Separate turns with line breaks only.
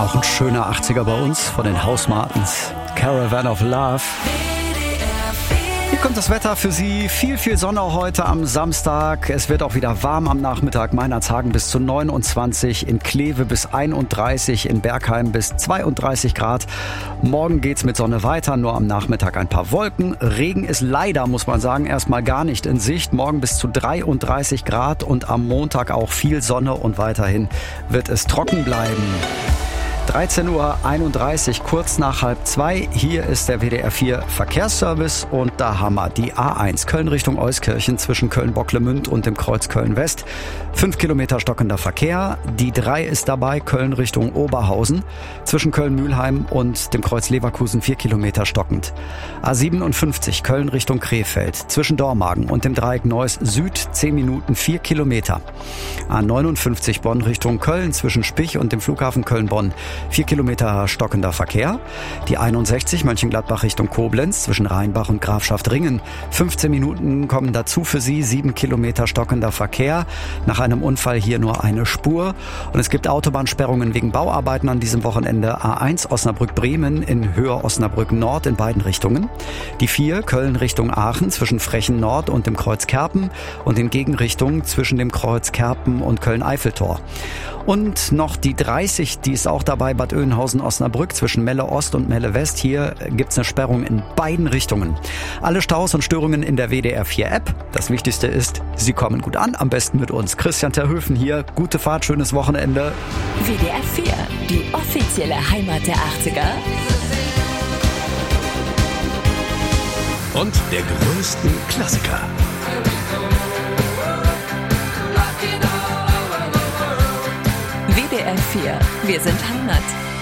Auch ein schöner 80er bei uns von den House Martins. Caravan of Love. Hier kommt das Wetter für Sie. Viel Sonne heute am Samstag. Es wird auch wieder warm am Nachmittag. Meinerzhagen bis zu 29, in Kleve bis 31, in Bergheim bis 32 Grad. Morgen geht's mit Sonne weiter, nur am Nachmittag ein paar Wolken. Regen ist leider, muss man sagen, erstmal gar nicht in Sicht. Morgen bis zu 33 Grad und am Montag auch viel Sonne und weiterhin wird es trocken bleiben. 13:31 Uhr, kurz nach 1:30. Hier ist der WDR 4 Verkehrsservice und da haben wir die A1 Köln Richtung Euskirchen zwischen Köln-Bocklemünd und dem Kreuz Köln-West. 5 Kilometer stockender Verkehr. Die 3 ist dabei, Köln Richtung Oberhausen. Zwischen Köln-Mühlheim und dem Kreuz Leverkusen 4 Kilometer stockend. A57 Köln Richtung Krefeld. Zwischen Dormagen und dem Dreieck Neuss Süd 10 Minuten 4 Kilometer. A59 Bonn Richtung Köln zwischen Spich und dem Flughafen Köln-Bonn. 4 Kilometer stockender Verkehr. Die 61 Mönchengladbach Richtung Koblenz zwischen Rheinbach und Grafschaft Ringen. 15 Minuten kommen dazu für Sie. 7 Kilometer stockender Verkehr. Nach einem Unfall hier nur eine Spur. Und es gibt Autobahnsperrungen wegen Bauarbeiten an diesem Wochenende. A1 Osnabrück-Bremen in Höhe Osnabrück Nord in beiden Richtungen. Die 4 Köln Richtung Aachen zwischen Frechen Nord und dem Kreuz Kerpen und in Gegenrichtung zwischen dem Kreuz Kerpen und Köln-Eiffeltor. Und noch die 30, die ist auch dabei, Bad Oeynhausen-Osnabrück zwischen Melle Ost und Melle West. Hier gibt's eine Sperrung in beiden Richtungen. Alle Staus und Störungen in der WDR 4 App. Das Wichtigste ist, Sie kommen gut an, am besten mit uns. Christian Terhöfen hier, gute Fahrt, schönes Wochenende.
WDR 4, die offizielle Heimat der 80er.
Und der größten Klassiker.
WDR 4, wir sind Heimat.